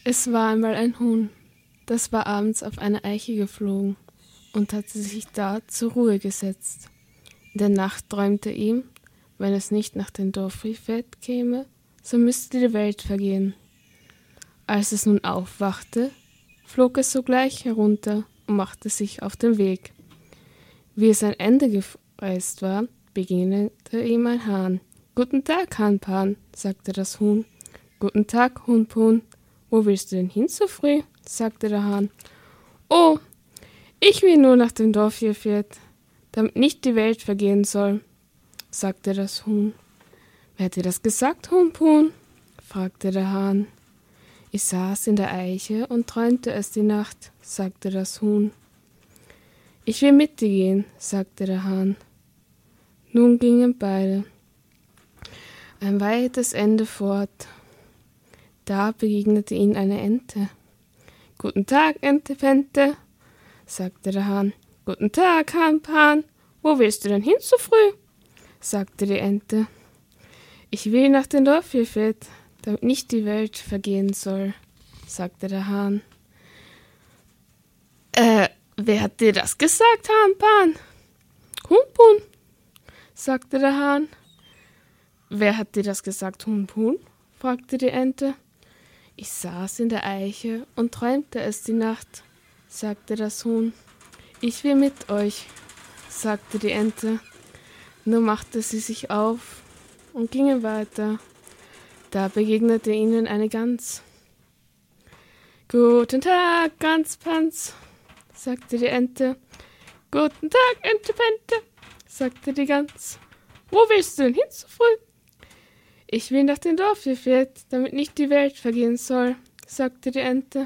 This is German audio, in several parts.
Es war einmal ein Huhn, das war abends auf eine Eiche geflogen und hatte sich da zur Ruhe gesetzt. In der Nacht träumte ihm, wenn es nicht nach dem Dorfrifett käme, so müsste die Welt vergehen. Als es nun aufwachte, flog es sogleich herunter und machte sich auf den Weg. Wie es ein Ende gereist war, begegnete ihm ein Hahn. »Guten Tag, Hahnpan«, sagte das Huhn. »Guten Tag, Huhnpuhn. Wo willst du denn hin so früh?«, sagte der Hahn. »Oh, ich will nur nach dem Dorfjefert, damit nicht die Welt vergehen soll«, sagte das Huhn. »Wer hat dir das gesagt, Huhnpuhn?«, fragte der Hahn. »Ich saß in der Eiche und träumte es die Nacht«, sagte das Huhn. »Ich will mit dir gehen«, sagte der Hahn. Nun gingen beide ein weites Ende fort. Da begegnete ihnen eine Ente. »Guten Tag, Entepente«, sagte der Hahn. »Guten Tag, Hahnpan. Wo willst du denn hin so früh?«, sagte die Ente. »Ich will nach dem Dorfjefett, damit nicht die Welt vergehen soll«, sagte der Hahn. Wer hat dir das gesagt, Hahnpan?«, »Huhnpuhn«, sagte der Hahn. »Wer hat dir das gesagt, Huhnpuhn?«, fragte die Ente. »Ich saß in der Eiche und träumte es die Nacht«, sagte das Huhn. »Ich will mit euch«, sagte die Ente. Nur machte sie sich auf und gingen weiter. Da begegnete ihnen eine Gans. »Guten Tag, Ganspanz«, sagte die Ente. »Guten Tag, Entepente«, sagte die Gans. »Wo willst du denn hin so früh?«, »Ich will nach dem Dorfjefett, damit nicht die Welt vergehen soll«, sagte die Ente.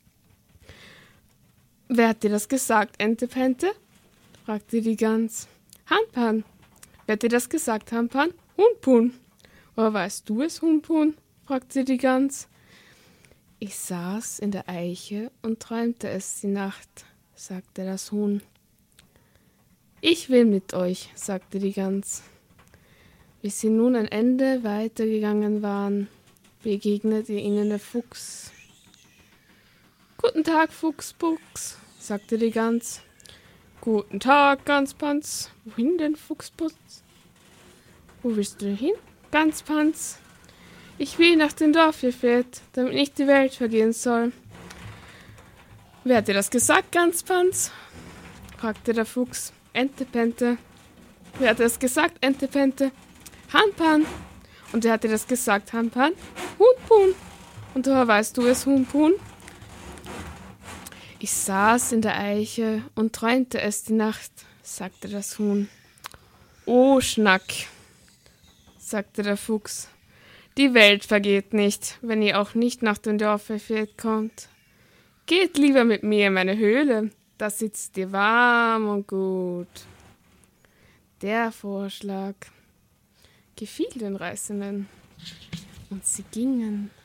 »Wer hat dir das gesagt, Entepente?«, fragte die Gans. »Hahnpan.« »Wer hat dir das gesagt, Hahnpan?«, »Huhnpuhn.« »Woher weißt du es, Huhnpuhn?«, fragte die Gans. »Ich saß in der Eiche und träumte es die Nacht«, sagte das Huhn. »Ich will mit euch«, sagte die Gans. Wie sie nun ein Ende weitergegangen waren, begegnete ihnen der Fuchs. »Guten Tag, Fuchsbuchs«, sagte die Gans. »Guten Tag, Ganspanz. Wohin denn, Fuchsputz?«, »Wo willst du denn hin, Ganspanz?«, »Ich will nach dem Dorfjefett, damit nicht die Welt vergehen soll.« »Wer hat dir das gesagt, Ganspanz?«, fragte der Fuchs. »Entepente.« »Wer hat dir das gesagt, Entepente?«, »Hahnpan.« »Und wer hat dir das gesagt, Hahnpan?«, »Huhnpuhn.« »Und woher weißt du es, Huhnpuhn?«, »Ich saß in der Eiche und träumte es die Nacht«, sagte das Huhn. »Oh, Schnack«, sagte der Fuchs. »Die Welt vergeht nicht, wenn ihr auch nicht nach dem Dorfjefett kommt. Geht lieber mit mir in meine Höhle, da sitzt ihr warm und gut.« Der Vorschlag gefiel den Reisenden, und sie gingen